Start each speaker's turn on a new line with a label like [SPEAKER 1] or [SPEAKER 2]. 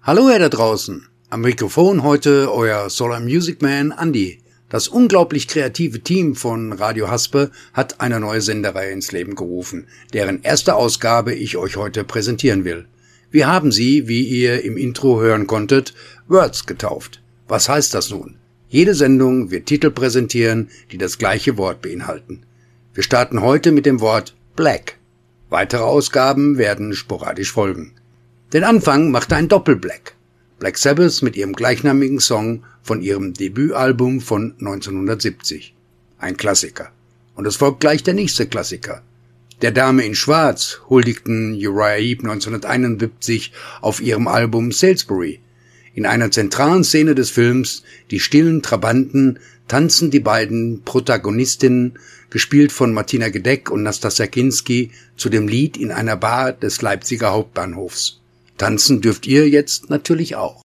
[SPEAKER 1] Hallo ihr da draußen, am Mikrofon heute euer Solar Music Man Andi. Das unglaublich kreative Team von Radio Haspe hat eine neue Sendereihe ins Leben gerufen, deren erste Ausgabe ich euch heute präsentieren will. Wir haben sie, wie ihr im Intro hören konntet, Words getauft. Was heißt das nun? Jede Sendung wird Titel präsentieren, die das gleiche Wort beinhalten. Wir starten heute mit dem Wort Black. Weitere Ausgaben werden sporadisch folgen. Den Anfang machte ein Doppel-Black. Black Sabbath mit ihrem gleichnamigen Song von ihrem Debütalbum von 1970. Ein Klassiker. Und es folgt gleich der nächste Klassiker. Der Dame in Schwarz huldigten Uriah Heep 1971 auf ihrem Album Salisbury. In einer zentralen Szene des Films, die stillen Trabanten, tanzen die beiden Protagonistinnen, gespielt von Martina Gedeck und Nastassja Kinski, zu dem Lied in einer Bar des Leipziger Hauptbahnhofs. Tanzen dürft ihr jetzt natürlich auch.